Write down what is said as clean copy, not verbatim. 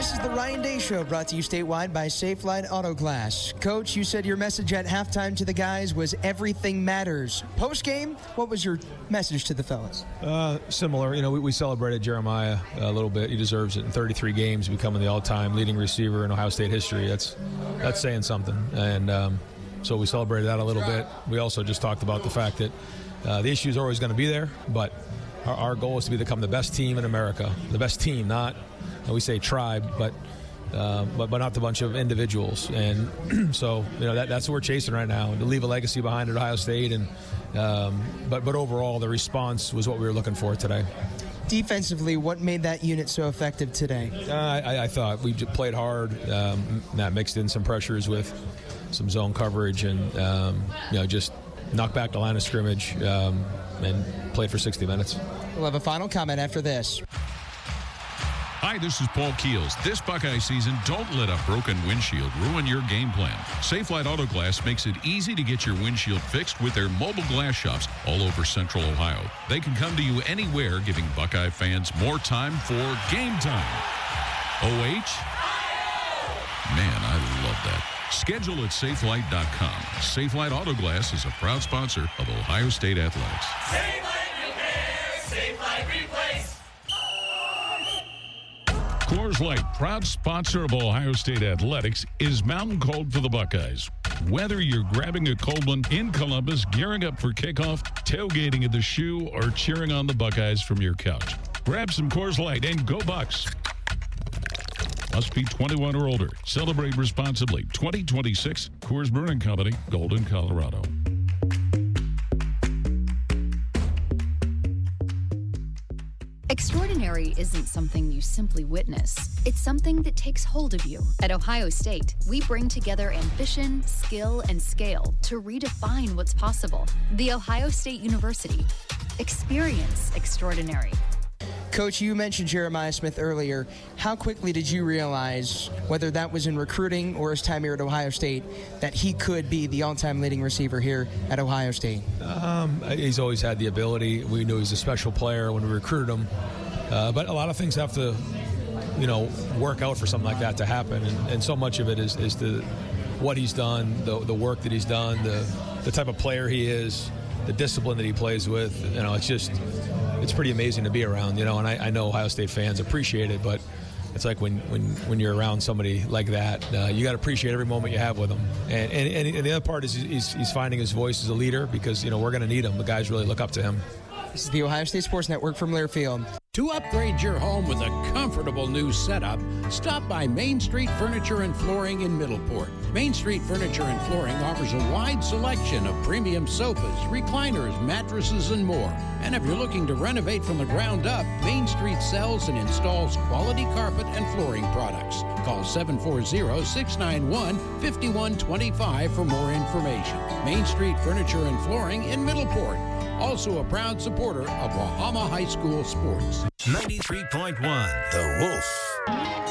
This is the Ryan Day Show, brought to you statewide by Safelite Auto Glass. Coach, you said your message at halftime to the guys was everything matters. Post-game, what was your message to the fellas? Similar. You know, we celebrated Jeremiah a little bit. He deserves it. In 33 games, becoming the all-time leading receiver in Ohio State history. That's saying something. And so we celebrated that a little bit. We also just talked about the fact that the issues are always going to be there, but our goal is to become the best team in America. The best team, not, we say tribe, but not the bunch of individuals. And so, you know, that's what we're chasing right now, to leave a legacy behind at Ohio State. And but overall, the response was what we were looking for today. Defensively, what made that unit so effective today? I thought we played hard. That mixed in some pressures with some zone coverage, and just knocked back the line of scrimmage and played for 60 minutes. We'll have a final comment after this. Hi, this is Paul Keels. This Buckeye season, don't let a broken windshield ruin your game plan. Safelite Auto Glass makes it easy to get your windshield fixed with their mobile glass shops all over Central Ohio. They can come to you anywhere, giving Buckeye fans more time for game time. OH? Man, I love that. Schedule at safelite.com. Safelite Auto Glass is a proud sponsor of Ohio State Athletics. Safelite Repair, Safelite Replace. Coors Light, proud sponsor of Ohio State Athletics, is mountain cold for the Buckeyes. Whether you're grabbing a cold one in Columbus, gearing up for kickoff, tailgating at the Shoe, or cheering on the Buckeyes from your couch, grab some Coors Light and go Bucks. Must be 21 or older. Celebrate responsibly. 2026 Coors Brewing Company, Golden, Colorado. Extraordinary isn't something you simply witness. It's something that takes hold of you. At Ohio State, we bring together ambition, skill, and scale to redefine what's possible. The Ohio State University. Experience extraordinary. Coach, you mentioned Jeremiah Smith earlier. How quickly did you realize, whether that was in recruiting or his time here at Ohio State, that he could be the all-time leading receiver here at Ohio State? He's always had the ability. We knew he was a special player when we recruited him. But a lot of things have to, work out for something like that to happen. And so much of it is what he's done, the work that he's done, the type of player he is, the discipline that he plays with. It's pretty amazing to be around, and I know Ohio State fans appreciate it, but it's like when you're around somebody like that, you got to appreciate every moment you have with him. And the other part is he's finding his voice as a leader, because, we're going to need him. The guys really look up to him. This is the Ohio State Sports Network from Learfield. To upgrade your home with a comfortable new setup, stop by Main Street Furniture and Flooring in Middleport. Main Street Furniture and Flooring offers a wide selection of premium sofas, recliners, mattresses, and more. And if you're looking to renovate from the ground up, Main Street sells and installs quality carpet and flooring products. Call 740-691-5125 for more information. Main Street Furniture and Flooring in Middleport. Also a proud supporter of Wahama High School sports. 93.1 The Wolf.